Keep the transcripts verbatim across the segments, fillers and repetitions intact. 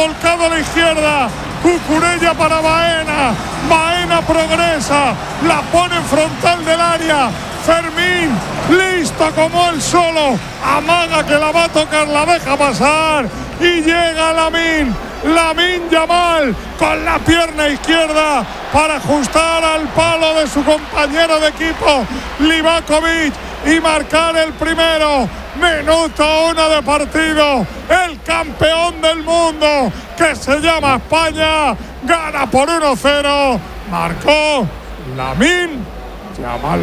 volcado a la izquierda. Cucurella para Baena. Baena progresa. La pone en frontal del área. Fermín, listo como él solo. Amaga que la va a tocar, la deja pasar. Y llega Lamine. Lamine Yamal con la pierna izquierda para ajustar al palo de su compañero de equipo Livakovic y marcar el primero. Minuto uno de partido. El campeón del mundo, que se llama España, gana por uno cero. Marcó Lamine Yamal.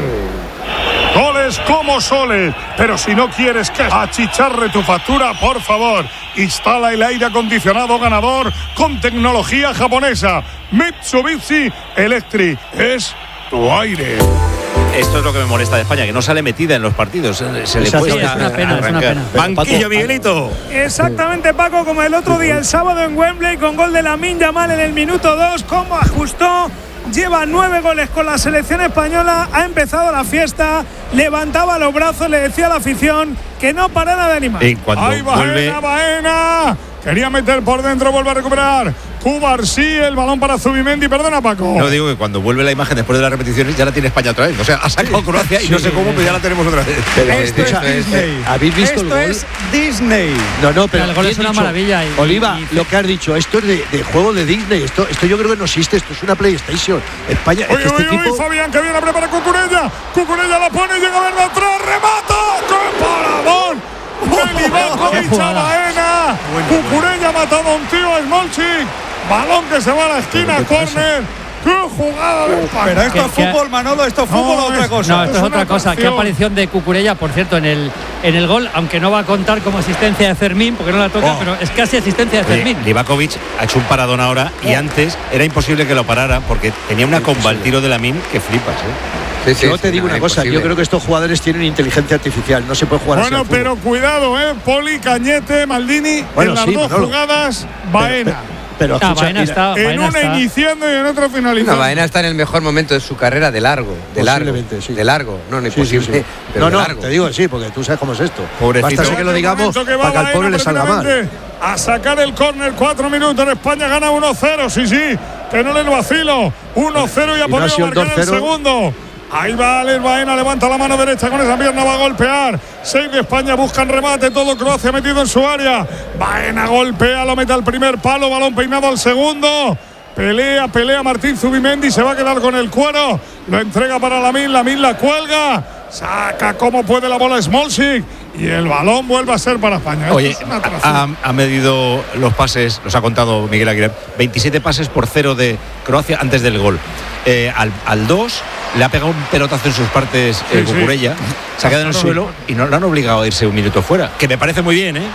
Goles como soles, pero si no quieres que achicharre tu factura, por favor, instala el aire acondicionado ganador con tecnología japonesa. Mitsubishi Electric es tu aire. Esto es lo que me molesta de España, que no sale metida en los partidos. Se le Exacto, cuesta es una pena, arrancar. es una pena. Banquillo, Miguelito. Exactamente, Paco, como el otro día, el sábado en Wembley, con gol de Lamine Yamal en el minuto dos. Cómo ajustó. Lleva nueve goles con la selección española. Ha empezado la fiesta. Levantaba los brazos, le decía a la afición que no parara de animar. Y cuando ¡Ay, vuelve... Baena, Baena! Quería meter por dentro, vuelve a recuperar. Cubarsí, el balón para Zubimendi. Perdona, Paco. No, digo que cuando vuelve la imagen después de las repeticiones ya la tiene España otra vez. O sea, ha sacado Croacia y no sé cómo, pero ya la tenemos otra vez. Pero, Esto escucha, es Disney. eh, ¿habéis visto Esto el gol? es Disney. No, no, pero el gol ¿quién es una dicho? maravilla y- Oliva, y- lo que has dicho, esto es de, de juego de Disney. Esto, esto yo creo que no existe. Esto es una PlayStation. España, es Uy, que este uy, uy, equipo... Fabián que viene a preparar Cucurella. Cucurella la pone, llega a ver de atrás, remata. ¡Qué paradón! De Livakovic a Baena. Cucurella ha matado a un tío, a Smolcic. Balón que se va a la esquina, córner. ¡Qué jugada de España! Pero esto es que- que- fútbol, Manolo, esto es fútbol No, o otra es- cosa. No, esto es Es otra una cosa. Qué atracción. aparición de Cucurella, por cierto, en el en el gol, aunque no va a contar como asistencia de Fermín, porque no la toca, Oh. pero es casi asistencia de Oye, Fermín. Livakovic ha hecho un paradón ahora y antes era imposible que lo parara porque tenía una comba al tiro de Lamine que flipas, ¿eh? Sí, sí, yo sí, te digo no, una cosa, imposible. yo creo que estos jugadores tienen inteligencia artificial, no se puede jugar así Bueno, al fútbol. pero cuidado, ¿eh? Poli, Cañete, Maldini. Bueno, en las sí, dos Manolo. jugadas, Pero- Baena. Pero, Ah, escucha, Baena mira, está, en Baena una está. iniciando y en otra finalizando. No, Baena está en el mejor momento de su carrera de largo, de largo, Posiblemente, sí. de largo, no, no Sí, sí, imposible, sí. pero No, de no, largo. te digo sí, porque tú sabes cómo es esto. Pobrecito. Basta que lo digamos Momento que va para que al pobre Baena le salga mal. prácticamente a sacar el córner, cuatro minutos. España gana uno cero, sí, sí, que no le vacilo. uno cero y ha Y no ha podido sido el marcar el dos cero. segundo. Ahí va Alex Baena, levanta la mano derecha con esa pierna, va a golpear. Seis de España, buscan remate, todo Croacia metido en su área. Baena golpea, lo mete al primer palo, balón peinado al segundo. Pelea, pelea Martín Zubimendi, se va a quedar con el cuero. Lo entrega para Lamine, Lamine la cuelga. Saca como puede la bola Smolcic. Y el balón vuelve a ser para España. Oye, Esto es una atracción. ha, ha medido los pases, los ha contado Miguel Aguilar, veintisiete pases por cero de Croacia antes del gol. Eh, al dos le ha pegado un pelotazo en sus partes el Sí, sí. Cucurella, se ha quedado en el suelo y no lo han obligado a irse un minuto fuera, que me parece muy bien, ¿eh?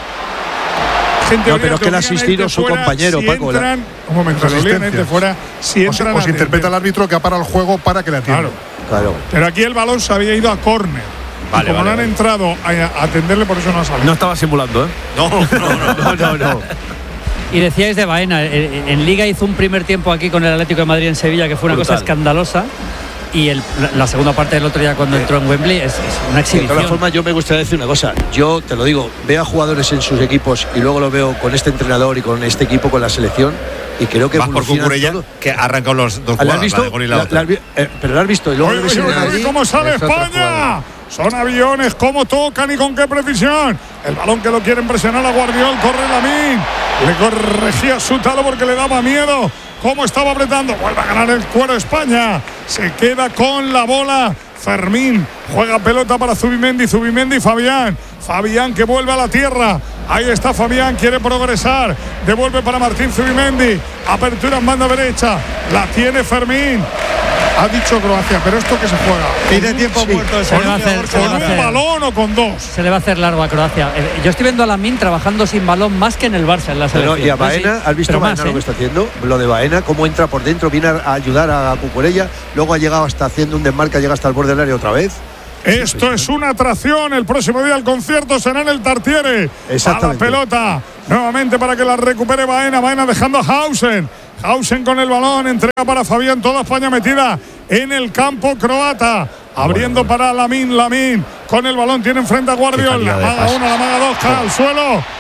En teoría, No, pero es que le ha obligan a asistido irte su fuera compañero, si Paco, la- entran- un momento, le obligan a irte fuera si O se, entran o se a- interpreta el árbitro que ha parado el juego para que le atienda. Claro. Claro. Pero aquí el balón se había ido a córner. Vale, y como vale, no han vale. entrado a, a atenderle, por eso no ha salido. No estaba simulando, ¿eh? No, no, no. No, no, no. Y decíais de Baena, en, en Liga hizo un primer tiempo aquí con el Atlético de Madrid en Sevilla que fue una Brutal. cosa escandalosa. Y el- la, la segunda parte del otro día cuando entró en Wembley es, es una De exhibición. todas formas, yo me gustaría decir una cosa. Yo te lo digo, veo a jugadores en sus equipos y luego lo veo con este entrenador y con este equipo, con la selección, y creo que Vas por evolucionan Cucurella, todo. que ha arrancado los dos ¿La has jugadas, visto? la de gol y la La- otra. la has vi- eh, pero lo has visto y luego Uy, lo ves uy, en uy, el uy, Madrid. ¿cómo sale es otro España? jugador. Son aviones, cómo tocan y con qué precisión. El balón que lo quieren presionar a Guardiol, corre Lamine. Le corregía su talo porque le daba miedo. Cómo estaba apretando, vuelve a ganar el cuero España. Se queda con la bola. Fermín juega pelota para Zubimendi, Zubimendi, Fabián. Fabián que vuelve a la tierra. Ahí está Fabián, quiere progresar. Devuelve para Martín Zubimendi. Apertura en banda derecha. La tiene Fermín. Ha dicho Croacia, pero esto que se juega. Pide tiempo Sí. muerto. Se le va a hacer- se le va ¿Con a un hacer- balón o con dos? Se le va a hacer largo a Croacia. Eh, Yo estoy viendo a Lamine trabajando sin balón más que en el Barça en la Pero, selección. y a Sí, Baena, sí, ¿has visto pero a Baena más, lo ¿eh? que está haciendo? Lo de Baena, cómo entra por dentro, viene a a ayudar a Cucurella, luego ha llegado hasta haciendo un desmarque, llega hasta el borde del área otra vez. Esto es una atracción. El próximo día el concierto será en el Tartiere. Exactamente. A la pelota. Nuevamente para que la recupere Baena. Baena dejando a Hausen. Hausen con el balón. Entrega para Fabián. Toda España metida en el campo croata. Abriendo para Lamine. Lamine con el balón. Tiene enfrente a Guardiola. Qué La calidad de maga pase. una, la maga dos. Cae al suelo.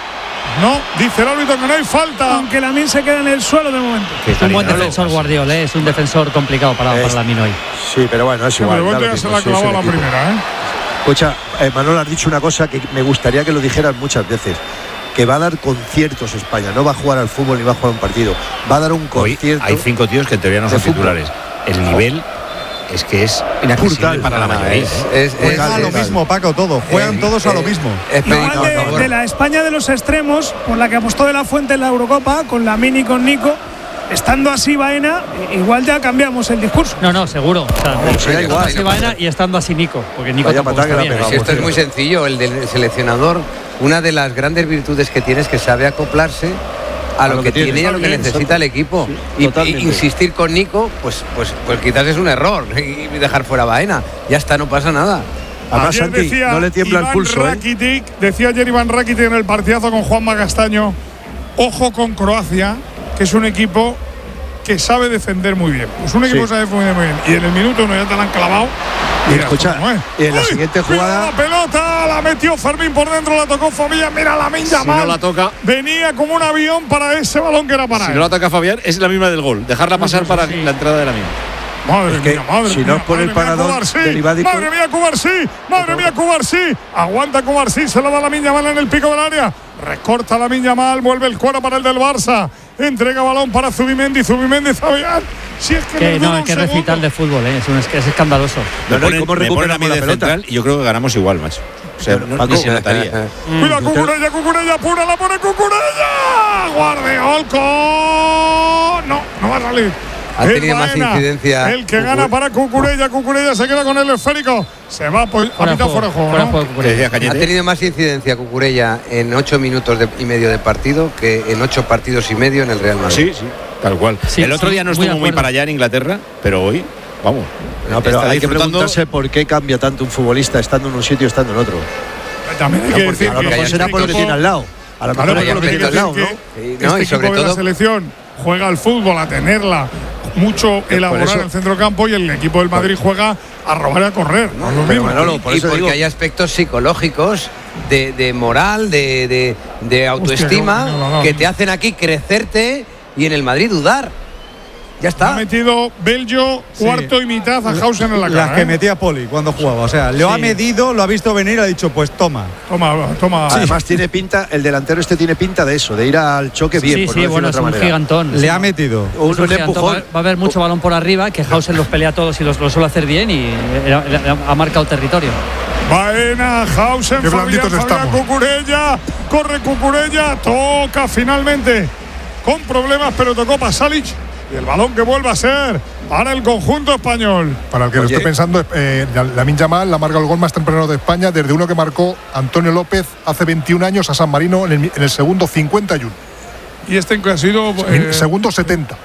No, dice el árbitro que no hay falta. Aunque Lamine se queda en el suelo de momento. Es un buen defensor Guardiola, ¿eh? Es un defensor complicado para, para Lamine hoy. Sí, pero bueno, es igual. Pero ya se la clavó la primera, ¿eh? Escucha, eh, Manolo, has dicho una cosa que me gustaría que lo dijeras muchas veces. Que va a dar conciertos España, no va a jugar al fútbol ni va a jugar un partido, va a dar un concierto. Hoy hay cinco tíos que en teoría no son titulares. El nivel es que es inaccesible para la mayoría. Es, es, Juegan es, a lo es, mismo, Paco, todo. Juegan eh, todos a eh, lo mismo. es Igual pedido, por de, favor. de la España de los extremos, por la que apostó de la Fuente en la Eurocopa, con Lamine y con Nico, estando así Baena, igual ya cambiamos el discurso. No, no, seguro. O sea, No, sería estando igual. así Baena y estando así Nico, porque Nico Vaya tampoco patada está que la bien. ha Si esto es Vamos, muy cierto. sencillo, el del seleccionador, una de las grandes virtudes que tiene es que sabe acoplarse a, lo, que, tiene y a lo que necesita el equipo. Y, y insistir con Nico, pues, pues, pues quizás es un error y dejar fuera a Baena. Ya está, no pasa nada. Además, Ayer Santi, decía no le tiembla Iván el pulso, ¿eh? Rakitic, decía ayer Iván Rakitic en el partidazo con Juanma Castaño, ojo con Croacia, que es un equipo que sabe defender muy bien. Es un equipo Sí. que sabe defender muy bien. Y en el minuto uno ya te la han clavado. Y Mira escucha, cómo es. y en la ¡Uy! siguiente Cuidado jugada- la pelota, la metió Fermín por dentro, la tocó Fabián. Mira la Lamine Yamal. no la toca- Venía como un avión para ese balón que era para Si él. no la ataca Fabián, es la misma del gol. Dejarla pasar para la entrada de la misma. Madre Es que mía, madre si mía, no es por madre el mía, paradón Cubarsí, del Ibádico- madre mía, Cubarsí, madre mía, Cubarsí, aguanta Cubarsí, se la da Lamine Yamal en el pico del área, recorta Lamine Yamal, vuelve el cuero para el del Barça, entrega balón para Zubimendi, Zubimendi, Fabián, si es que, Que le no, dura es un que segundo. recital de fútbol, ¿eh? es, un, es, que es escandaloso. Me No, no, ¿y ponen, cómo me ponen recuperamos a mí la de pelota? central y yo creo que ganamos igual, macho. O sea, no, Paco, ni se notaría. Cuida Cucurella, Cucurella, pura, la pone Cucurella, Guardiol con... No, no va a salir. Ha El tenido más Baena, incidencia. El que gana para Cucurella, Cucurella se queda con el esférico, se va pues, a Fuera de mitad juego, fuera de juego, fuera de ¿no? juego, Que Cucurella. decía Ha Cañete. tenido más incidencia Cucurella en ocho minutos de- y medio de partido que en ocho partidos y medio en el Real Madrid. Sí, sí, tal cual. Sí, el otro sí, día no muy estuvo de muy acuerdo. para allá en Inglaterra, pero hoy, vamos. No, pero está hay que disfrutando- preguntarse por qué cambia tanto un futbolista estando en un sitio y estando en otro. También hay No, que porque decir a A lo que mejor haya será por lo que equipo- tiene al lado. A lo Claro, mejor pero por lo que hay tiene que al decir lado, ¿no? que Sí, no, este y sobre equipo de la todo- selección juega al fútbol, a tenerla mucho elaborar eso- en el centrocampo y el equipo del Madrid juega a robar y a correr. No es lo pero mismo. Manolo, por y eso porque digo- hay aspectos psicológicos de, de moral, de, de, de autoestima, Hostia, no, no, no. que te hacen aquí crecerte y en el Madrid dudar. Ya Ha está. metido Belgio cuarto y mitad a Hausen en la cara. Las que ¿eh? metía Poli cuando jugaba. O sea, lo ha Sí. medido, lo ha visto venir y ha dicho, pues toma. Toma, toma. Además tiene pinta, el delantero este tiene pinta de eso, de ir al choque bien, Sí, por sí, no decirlo bueno, de es otra un manera. gigantón. Le Sí. ha metido. Un, Es un un gigantón. empujón. Va, va a haber mucho balón por arriba, que Hausen los pelea a todos y los, los suele hacer bien y eh, ha marcado territorio. Baena, Hausen, Qué Fabián, blanditos Fabián, estamos. Cucurella, corre Cucurella, toca finalmente con problemas, pero tocó para Salic y el balón que vuelve a ser para el conjunto español. Para el que lo Oye. estoy pensando, eh, Lamine Yamal la marca el gol más temprano de España desde uno que marcó Antonio López hace veintiún años a San Marino en el, en el segundo cincuenta y uno. Y este que ha sido. eh, segundo setenta.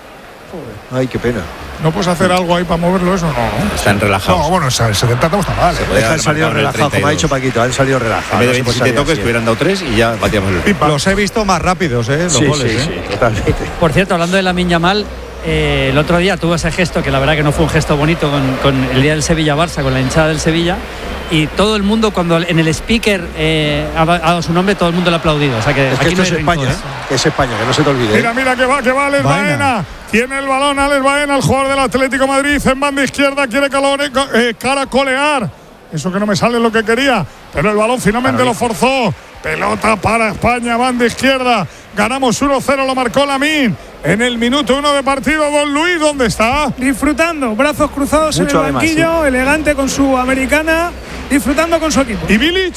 Ay, qué pena. ¿No puedes hacer algo ahí para moverlo eso? No, ¿no? Están relajados. No, bueno, o sea, el setenta no está mal. ¿eh? Podría Han haber salido marcado en el relajados, como ha dicho treinta y dos. Paquito, han salido En relajados. vez de no se puede veintisiete salir toques, así. que hubieran dado tres y ya batíamos el Pipa. Los he visto más rápidos, ¿eh? Los Sí, goles, sí, ¿eh? sí, totalmente. Por cierto, hablando de Lamine Yamal, eh, el otro día tuvo ese gesto que la verdad que no fue un gesto bonito con, con el día del Sevilla-Barça, con la hinchada del Sevilla. Y todo el mundo, cuando en el speaker eh, ha dado su nombre, todo el mundo le ha aplaudido. O sea que Es que aquí esto no es hay España, rencores. ¿eh? Que es España, que no se te olvide. ¿eh? Mira, mira que va, que va Alex Baena. Baena. Tiene el balón Alex Baena, el jugador del Atlético de Madrid, en banda izquierda, quiere calore, eh, caracolear. Eso que no me sale lo que quería, pero el balón finalmente lo forzó. Pelota para España, banda izquierda. Ganamos uno cero, lo marcó Lamine. En el minuto uno de partido, Don Luis, ¿dónde está? Disfrutando, brazos cruzados Mucho en el además, banquillo, elegante con su americana, disfrutando con su equipo. ¿Y Bilic?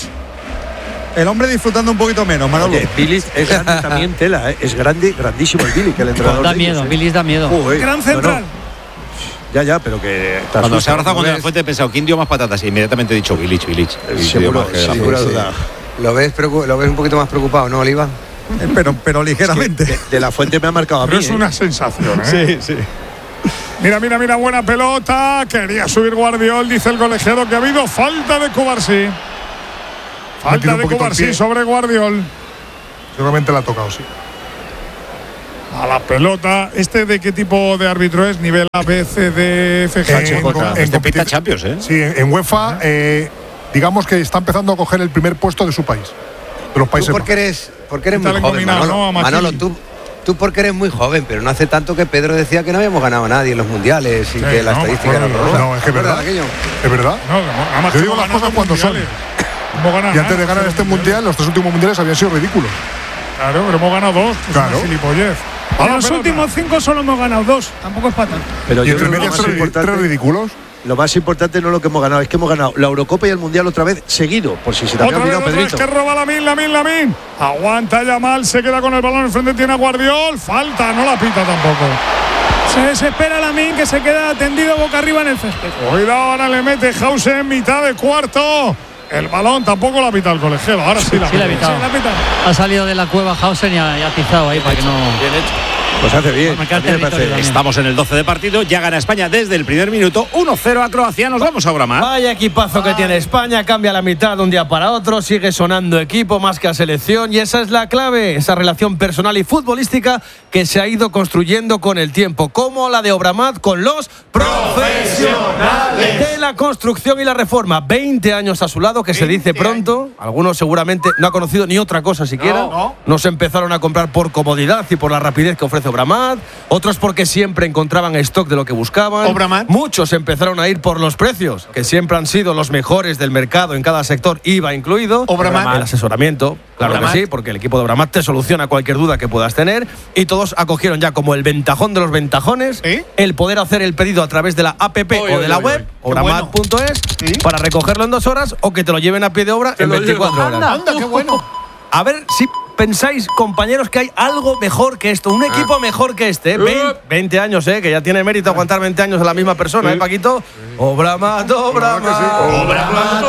El hombre disfrutando un poquito menos, Manolo. Oye, Billy es grande también, tela, ¿eh? Es grande, grandísimo el Billy, que el entrenador. Da de ellos, miedo, ¿eh? Billy da miedo. Joder, Gran no, central. no. Ya, ya, pero que. te Cuando asusta, se abraza ¿no con De La ves? Fuente he pensado, ¿quién dio más patatas? Y inmediatamente he dicho Bilic, Bilic. Bilic dio Seguro, más que De La sin Fuente. ninguna duda. ¿Lo ves, preocu- ¿Lo ves un poquito más preocupado, no, Oliva? Eh, Pero, pero ligeramente. De, de La Fuente me ha marcado a mí. Pero es ¿eh? una sensación, ¿eh? Sí, sí. Mira, mira, mira, buena pelota. Quería subir Guardiol, dice el colegiado que ha habido falta de Cubarsí. Falta Metido un de poquito el Cubarsí pie. sobre Guardiol. Seguramente la ha tocado, sí. A la pelota. ¿Este de qué tipo de árbitro es? ¿Nivel A, B, C, D, F, G? En- Bueno, en- Este pinta competi- Champions, ¿eh? Sí, en, en UEFA, eh, digamos que está empezando a coger el primer puesto de su país, de los ¿Tú Países por Bajos. qué eres, porque eres muy joven, Manolo. Manolo, tú, tú porque eres muy joven, pero no hace tanto que Pedro decía que no habíamos ganado a nadie en los mundiales y sí, que la no, estadística era horrorosa. No, es que es verdad. Aquello? Es verdad. No, no, yo digo las cosas cuando son. Y antes de ganar este mundial, los tres últimos mundiales habían sido ridículos. Claro, pero hemos ganado dos. Claro. Gilipollez. En los últimos cinco solo hemos ganado dos. Tampoco es para tanto. Pero yo creo que lo más importante, tres ridículos. Lo más importante no es lo que hemos ganado, es que hemos ganado la Eurocopa y el Mundial otra vez seguido, por si se te había olvidado, Pedrito. Que roba Lamine, Lamine, Lamine. Aguanta Yamal, se queda con el balón enfrente, tiene a Guardiol. Falta, no la pita tampoco. Se desespera Lamine, que se queda tendido boca arriba en el césped. Cuidado, ahora le mete Hausen en mitad de cuarto. El balón tampoco la pita el colegiado. Ahora sí la sí, pita. Sí, la ha pitado. Ha salido de la cueva Hausen y ha, y ha pisado ahí para que no. Bien hecho. Pues hace bien. Estamos en el doce de partido. Ya gana España desde el primer minuto. uno cero a Croacia. Nos vamos ahora más. Vaya equipazo que tiene España. Cambia la mitad de un día para otro. Sigue sonando equipo más que a selección. Y esa es la clave. Esa relación personal y futbolística que se ha ido construyendo con el tiempo. Como la de Obramat con los profesionales de la construcción y la reforma. veinte años a su lado, que se dice pronto. Algunos seguramente no ha conocido ni otra cosa siquiera. No, no. Nos empezaron a comprar por comodidad y por la rapidez que ofrece Obramat, otros porque siempre encontraban stock de lo que buscaban. Obramat. Muchos empezaron a ir por los precios, que siempre han sido los mejores del mercado en cada sector, I V A incluido. Obramat. El asesoramiento, claro Obramat. Que sí, porque el equipo de Obramat te soluciona cualquier duda que puedas tener, y todos acogieron ya como el ventajón de los ventajones, ¿eh? El poder hacer el pedido a través de la app oy, o de oy, la oy, web, obramat punto es, bueno. ¿Sí? Para recogerlo en dos horas o que te lo lleven a pie de obra en veinticuatro horas. Anda, anda, qué bueno. A ver si pensáis, compañeros, que hay algo mejor que esto, un equipo ah. mejor que este. ¿eh? veinte, veinte años, ¿eh? Que ya tiene mérito aguantar veinte años a la misma persona, sí. ¿eh, Paquito? Sí. Obramat, Obramat, Obramat,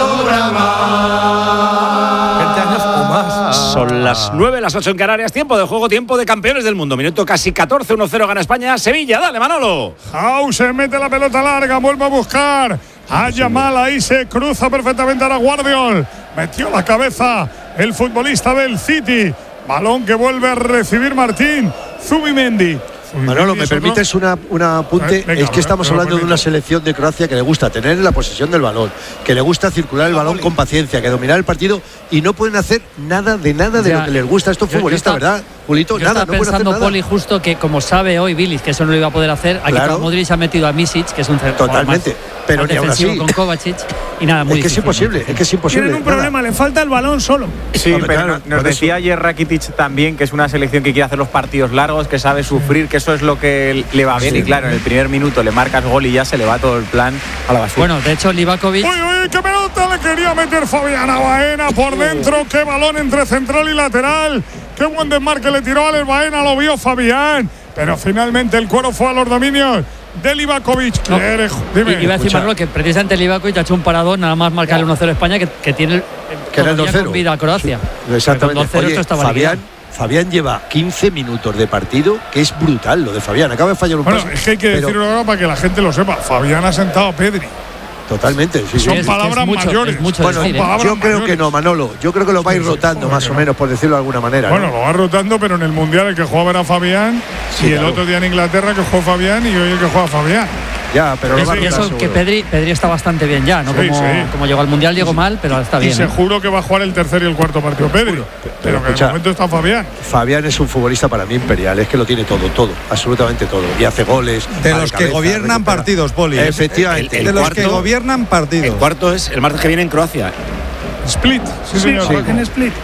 Obramat. veinte años o más. Son las nueve, las ocho en Canarias. Tiempo de juego, tiempo de campeones del mundo. Minuto casi catorce, uno cero gana España. Sevilla, dale, Manolo. Hausen mete la pelota larga, vuelve a buscar. A Yamal, ahí se cruza perfectamente a la Guardiol. Metió la cabeza el futbolista del City. Balón que vuelve a recibir Martín Zubimendi. Manolo, ¿me permites una, un apunte? Eh, venga, es que estamos venga, hablando de una selección de Croacia que le gusta tener la posesión del balón, que le gusta circular el balón con paciencia, que dominar el partido, y no pueden hacer nada de nada de ya, lo que les gusta a estos futbolistas, ¿verdad, Julito? Yo nada, estaba no pensando, pueden hacer Poli, nada. Justo que como sabe hoy Vilis que eso no lo iba a poder hacer, aquí claro. Modric ha metido a Misic, que es un totalmente, más, pero ni aún así con Kovacic, y nada, muy es que difícil, es imposible, es que es imposible. Tienen un nada. problema, le falta el balón solo. Sí, Hombre, pero claro, nos decía ayer Rakitic también que es una selección que quiere hacer los partidos largos, que sabe sufrir, que eso es lo que le va bien, sí. Y claro, en el primer minuto le marcas gol y ya se le va todo el plan a la basura. Bueno, de hecho Livakovic. Uy, uy, qué pelota le quería meter Fabián Baena por dentro, qué balón entre central y lateral. Qué buen desmarque le tiró Alex Baena, lo vio Fabián, pero finalmente el cuero fue a los dominios de Livakovic. No, Dime. Iba a decir Manolo que precisamente Livakovic ha hecho un paradón, nada más marcar el uno cero España, que, que tiene el, que era el dos cero con vida a Croacia. Sí, exactamente. Oye, esto Fabián, Fabián lleva quince minutos de partido, que es brutal lo de Fabián. Acaba de fallar un bueno, paso. Es que hay que pero... decirlo ahora para que la gente lo sepa. Fabián ha sentado a Pedri. Totalmente, sí, son sí. palabras es mucho, mayores. Es mucho bueno, decir, ¿eh? yo creo mayores. que no, Manolo. Yo creo que lo va a ir rotando más o menos, por decirlo de alguna manera. Bueno, ¿no? lo va rotando, pero en el Mundial el que jugaba era Fabián, sí, y el claro. otro día en Inglaterra que jugó Fabián y hoy el que juega Fabián. Ya, pero lo va a rotar, eso que Pedri, Pedri está bastante bien ya, ¿no? Sí, como, sí. como llegó al Mundial, llegó mal, pero está bien. Y seguro ¿eh? que va a jugar el tercer y el cuarto partido Pedri. Pero, pero, pero que escucha, en el momento está Fabián. Fabián es un futbolista para mí imperial, es que lo tiene todo, todo, absolutamente todo. Y hace goles. De los que gobiernan recupera. partidos, Poli. Efectivamente. El, el, el de los cuarto, que gobiernan partidos. El cuarto es el martes que viene en Croacia. Split, sí, Sí, señor. sí. En Split.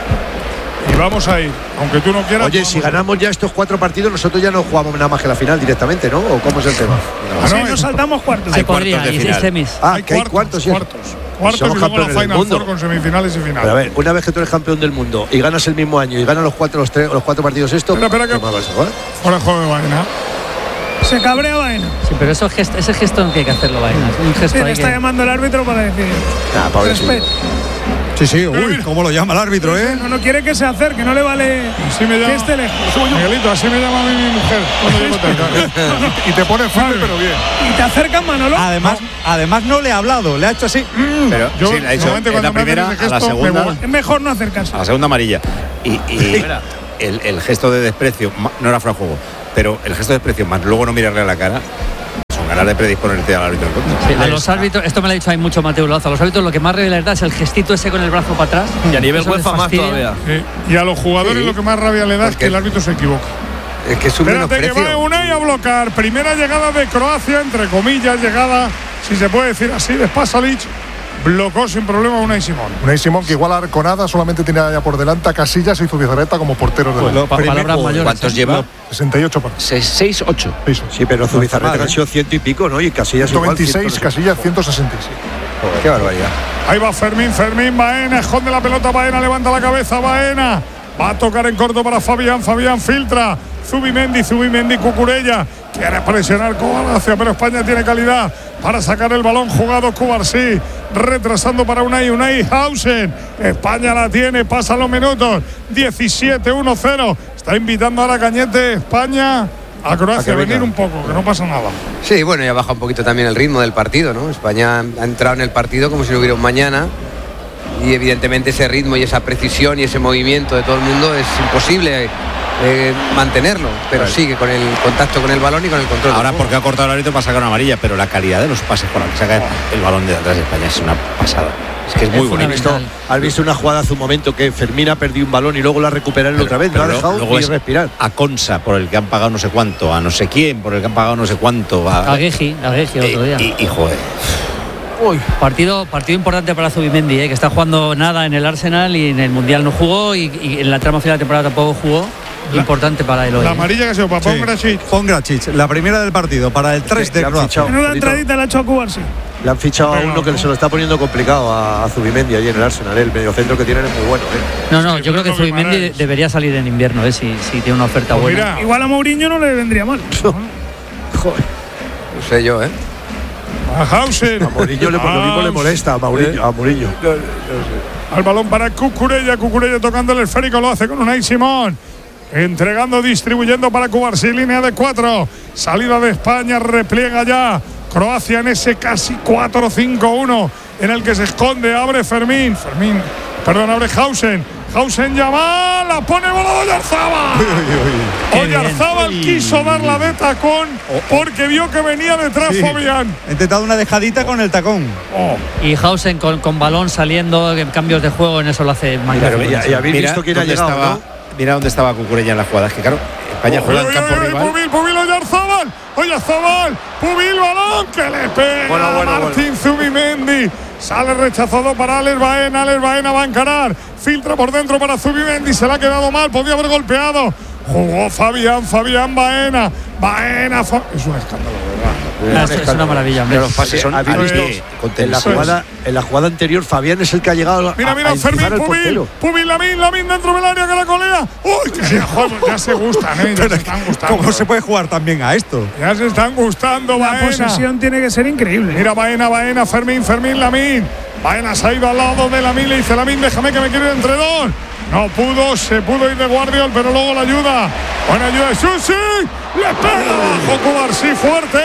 Y vamos a ir, aunque tú no quieras. Oye, si ganamos ya estos cuatro partidos, nosotros ya no jugamos nada más que la final directamente, ¿no? ¿O cómo es el tema? No, sí, nos saltamos cuartos. Se podría, y semis. Ah, que hay cuartos. Cuartos. Cuartos y luego la Final Four con semifinales y finales. Pero a ver, una vez que tú eres campeón del mundo y ganas el mismo año y ganas los cuatro, los tres, los cuatro partidos estos. Espera, espera, que fuera juego de Baena. Se cabrea Baena. Sí, pero eso gesto, ese gesto no tiene que hacerlo Baena. Es un gesto sí, le está que... llamando el árbitro para decir. Nah, respeto. Sí, sí, uy, cómo lo llama el árbitro, ¿eh? No, no quiere que se acerque, no le vale. Así me llama. Que esté lejos. Miguelito, así me llama a mí mi mujer cuando llego tarde. Y te pone firme, pero bien. Y te acercan, Manolo. Además, no. además no le ha hablado, le ha hecho así. Pero yo, sí, le ha hecho en la primera, gesto, a la segunda. Es mejor no acercarse. A la segunda amarilla. Y, y el, el gesto de desprecio, no era fuera de juego, pero el gesto de desprecio más luego no mirarle a la cara. ganas de predisponerte al árbitro. Sí, a los árbitros, esto me lo ha dicho hay mucho Mateo Lazo, a los árbitros lo que más rabia les da es el gestito ese con el brazo para atrás. Y a nivel Eso les UEFA más fastidia. todavía. Eh, y a los jugadores Sí. lo que más rabia le da es que el árbitro se equivoca. Es que es un Espérate que menosprecio. va Unai a bloquear. Primera llegada de Croacia, entre comillas, llegada, si se puede decir así, de Pasalic. Blocó sin problema Unai Simón. Unai Simón, que igual a Arconada solamente tiene ya por delante a Casillas y Zubizarreta como porteros de Pues la lo- Pa- palabras mayores. ¿Cuántos ¿eh? lleva? sesenta y ocho partidos. seis ocho. Sí, pero Zubizarreta mal, han ¿eh? sido ciento y pico, ¿no? Y Casillas igual. ciento veintiséis, ciento no sé. Casillas ciento sesenta y siete. Qué barbaridad. Ahí va Fermín, Fermín, Baena, esconde la pelota, Baena, levanta la cabeza, Baena. Va a tocar en corto para Fabián, Fabián filtra. Zubimendi, Zubimendi, Cucurella. Quiere presionar Croacia, pero España tiene calidad para sacar el balón jugado. Cubarsí retrasando para Unai, Unai Hausen. España la tiene, pasan los minutos. diecisiete uno cero. Está invitando ahora Cañete, España, a Croacia a venir un poco, que no pasa nada. Sí, bueno, ya baja un poquito también el ritmo del partido, ¿no? España ha entrado en el partido como si no hubiera un mañana. Y evidentemente ese ritmo y esa precisión y ese movimiento de todo el mundo es imposible eh, mantenerlo, pero sigue con el contacto con el balón y con el control. Ahora del porque ha cortado el árbitro para sacar una amarilla, pero la calidad de los pases por la que saca el balón de atrás de España es una pasada. Es que es muy Es bueno. ¿Has visto, has visto una jugada hace un momento que Fermín ha perdido un balón y luego la recuperaron otra vez? No ha Pero dejado luego ni es respirar. a Consa, por el que han pagado no sé cuánto, a no sé quién, por el que han pagado no sé cuánto. A, A Gueji, a Gueji otro día. y, y, y, joder. Partido, partido importante para Zubimendi, ¿eh? Que está jugando nada en el Arsenal y en el Mundial no jugó y, y en la trama final de temporada tampoco jugó. La- importante para él hoy. La ¿eh? amarilla que ha sido para Sí. Pongracic. Pongracic, la primera del partido para el tres de Le han Croacia. fichado. Menuda bonito. entradita le ha hecho a Cubarsí. Le han fichado a Pero uno que no. se lo está poniendo complicado a, a Zubimendi allí en el Arsenal. El mediocentro que tienen es muy bueno. ¿eh? No, no, Sí, yo creo que Bruno Zubimendi Guimaraes. debería salir en invierno, ¿eh? si, si tiene una oferta Pues buena. mira, Igual a Mourinho no le vendría mal. Joder. No sé yo, ¿eh? a Hausen. A Mourinho le, lo mismo le molesta a Mourinho. A Mourinho. Al balón para Cucurella, Cucurella tocando el esférico, lo hace con Unai Simón. Entregando, distribuyendo para Cubarsí, línea de cuatro. Salida de España, repliega ya. Croacia en ese casi cuatro cinco uno en el que se esconde, abre Fermín. Fermín, perdón, abre Hausen. Hausen llama, la pone volado Oyarzábal. Oyarzábal quiso darla de tacón porque vio que venía detrás Sí. Fabián. Ha intentado una dejadita con el tacón. Oh. Y Hausen con, con balón saliendo, en cambios de juego, en eso lo hace magnífico. Pero ya- ya habéis Mira visto quién ha dónde llegado, estaba, ¿no? Mira dónde estaba Cucurella en la jugada. Es que claro, España juega en Uy, campo uy, uy, rival. Pubil, Pubil, Oyarzábal, Oyarzábal, Pubil, balón que le pega Bueno, bueno, a Martín Zubimendi. Sale rechazado para Alex Baena, Alex Baena va a encarar. Filtra por dentro para Zubimendi, se le ha quedado mal, podía haber golpeado. Jugó Fabián, Fabián Baena, Baena. Fa- es un escándalo, ¿verdad? Es, es una maravilla, hombre. Pero los pases son ¿Habéis al visto? pie, con En la, tensión. jugada, en la jugada anterior, Fabián es el que ha llegado a, Mira, a mira, encimar Fermín, al Pubil, portero. Pubil, Lamin, Lamin dentro del área que la colea. Uy, que ya, joder, ya se gustan, ¿eh? Ya se están gustando. ¿Cómo se puede jugar también a esto? Ya se están gustando, La Baena. posesión tiene que ser increíble. Mira, Baena, Baena, Fermín, Fermín, Lamin. Baena se ha ido al lado de Lamin, le dice Lamin, déjame que me quiero ir entre dos. No pudo, se pudo ir de Guardiol, pero luego la ayuda. Buena ayuda de Susi. Le pega abajo Cubarsí fuerte.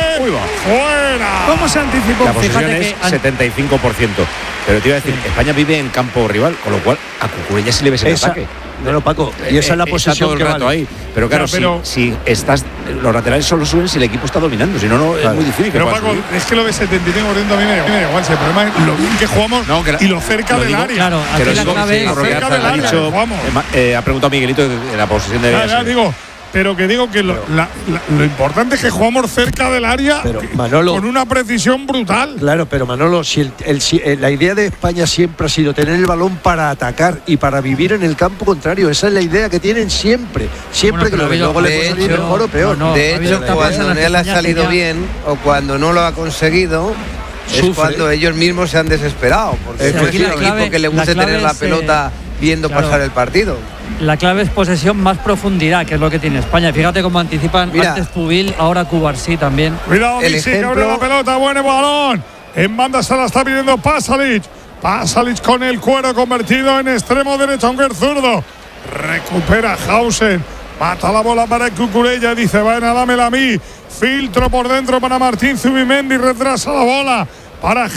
Fuera. ¿Cómo se anticipó? La posesión Fíjate es que al- setenta y cinco por ciento. Pero te iba a decir, España vive en campo rival, con lo cual a Cucurella sí le ves el Esa- ataque. No, no, Paco. Y esa es la Eh, está posesión todo el que rato vale. ahí. Pero claro, Ya, pero- si, si estás. Los laterales solo suben si el equipo está dominando. Si no, no Claro. es muy difícil que Pero puedas Paco, subir. es que lo de setenta y cinco por ciento a mí me da- a mí me da igual. Si el problema es lo bien que jugamos No, que la- y lo cerca lo del digo- área. Claro, Que lo aquí la digo, clave sí, es- porque cerca ha- del ha área, dicho- vamos. eh, ma- eh, ha preguntado Miguelito de la posesión de Ya, ya digo, pero que digo que lo, la- la- lo importante es que jugamos cerca del área Pero, que- Manolo- con una precisión brutal. Claro, pero Manolo, si el, el- si- eh, la idea de España siempre ha sido tener el balón para atacar y para vivir en el campo contrario. Esa es la idea que tienen siempre. Siempre Bueno, que lo pero ven. ha Luego habido- le puede de salir hecho, mejor o peor. no, no. de ha habido hecho, etapas en cuando las no que le ha España salido tenía- bien o cuando no lo ha conseguido, es Sufre. cuando ellos mismos se han desesperado. Porque Sí, es aquí un la equipo clave- que le la gusta clave tener la es, eh, pelota viendo claro. pasar el partido. La clave es posesión más profundidad, que es lo que tiene España. Fíjate cómo anticipan Mira. antes Pubil, ahora Cubarsí también. Cuidado, El Misi, que ejemplo- abre la pelota, buen balón. En banda se la está pidiendo Pasalic. Pasalic con el cuero convertido en extremo derecho, aunque es zurdo. Recupera Hausen. Mata la bola para Cucurella. Dice, bueno, dámela a mí. Filtro por dentro para Martín Zubimendi. Retrasa la bola para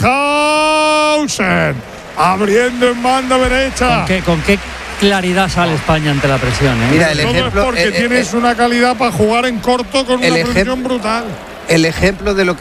Hausen. Abriendo en banda derecha. ¿Con qué, con qué claridad sale España ante la presión? ¿eh? Mira, el Todo ejemplo, es porque eh, eh, tienes eh, una calidad para jugar en corto con el una ejem- precisión brutal. el ejemplo de lo que